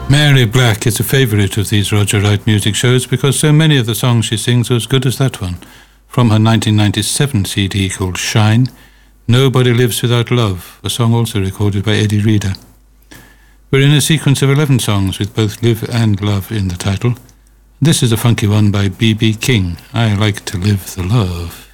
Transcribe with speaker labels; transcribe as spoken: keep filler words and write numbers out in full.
Speaker 1: Mary Black is a favourite of these Roger Wright music shows because so many of the songs she sings are as good as that one. From her nineteen ninety-seven C D called Shine, Nobody Lives Without Love, a song also recorded by Eddie Reader. We're in a sequence of eleven songs with both Live and Love in the title. This is a funky one by B B King, I Like to Live the Love.